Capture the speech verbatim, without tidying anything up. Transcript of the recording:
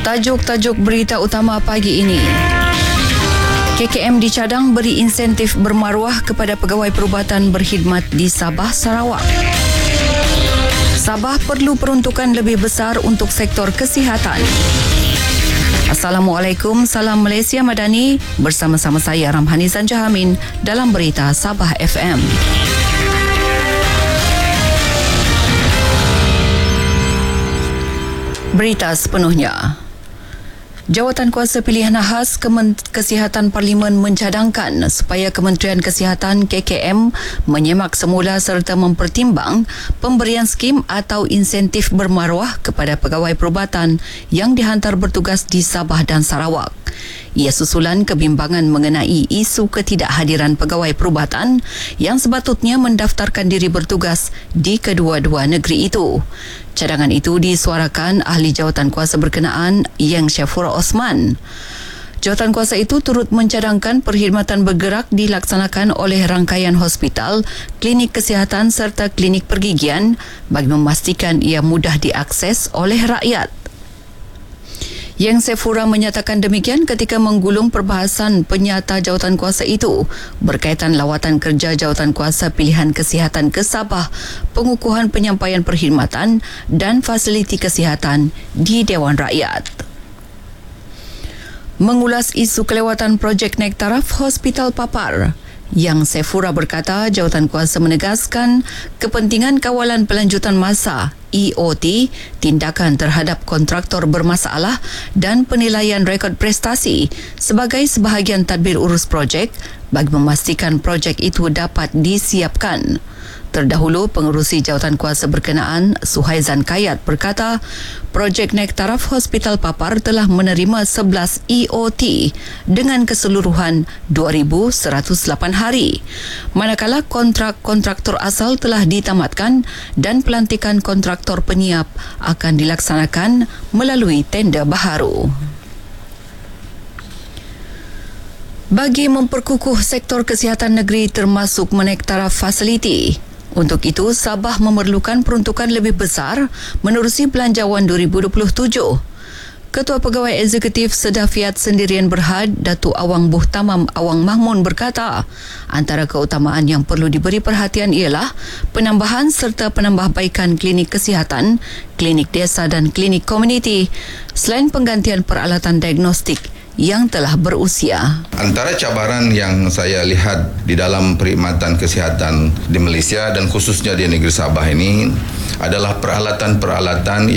Tajuk-tajuk berita utama pagi ini. K K M dicadang beri insentif bermaruah kepada pegawai perubatan berkhidmat di Sabah, Sarawak. Sabah perlu peruntukan lebih besar untuk sektor kesihatan. Assalamualaikum, salam Malaysia Madani. Bersama-sama saya Ramhani Zanjahamin dalam berita Sabah F M. Berita sepenuhnya. Jawatan Kuasa Pilihan Khas Kemen- Kesihatan Parlimen mencadangkan supaya Kementerian Kesihatan K K M menyemak semula serta mempertimbang pemberian skim atau insentif bermaruah kepada pegawai perubatan yang dihantar bertugas di Sabah dan Sarawak. Ia susulan kebimbangan mengenai isu ketidakhadiran pegawai perubatan yang sepatutnya mendaftarkan diri bertugas di kedua-dua negeri itu. Cadangan itu disuarakan ahli jawatan kuasa berkenaan Yang Syafura Osman. Jawatan kuasa itu turut mencadangkan perkhidmatan bergerak dilaksanakan oleh rangkaian hospital, klinik kesihatan serta klinik pergigian bagi memastikan ia mudah diakses oleh rakyat. Yang Syafura menyatakan demikian ketika menggulung perbahasan penyata jawatan kuasa itu berkaitan lawatan kerja jawatan kuasa pilihan kesihatan ke Sabah, pengukuhan penyampaian perkhidmatan dan fasiliti kesihatan di Dewan Rakyat. Mengulas isu kelewatan projek naik taraf Hospital Papar, Yang Syafura berkata jawatan kuasa menegaskan kepentingan kawalan pelanjutan masa E O T, tindakan terhadap kontraktor bermasalah dan penilaian rekod prestasi sebagai sebahagian tadbir urus projek bagi memastikan projek itu dapat disiapkan. Terdahulu, pengerusi jawatan kuasa berkenaan Suhaizan Kayat berkata, projek naik taraf Hospital Papar telah menerima sebelas E O T dengan keseluruhan dua ribu seratus lapan hari. Manakala kontrak kontraktor asal telah ditamatkan dan pelantikan kontraktor penyiap akan dilaksanakan melalui tender baharu. Bagi memperkukuh sektor kesihatan negeri termasuk menaik taraf fasiliti, untuk itu, Sabah memerlukan peruntukan lebih besar menerusi Belanjawan dua ribu dua puluh tujuh. Ketua Pegawai Eksekutif Sedafiat Sendirian Berhad, Datuk Awang Buhtamam Awang Mahmun berkata, antara keutamaan yang perlu diberi perhatian ialah penambahan serta penambahbaikan klinik kesihatan, klinik desa dan klinik komuniti, selain penggantian peralatan diagnostik yang telah berusia. Antara cabaran yang saya lihat di dalam perkhidmatan kesihatan di Malaysia dan khususnya di negeri Sabah ini adalah peralatan-peralatan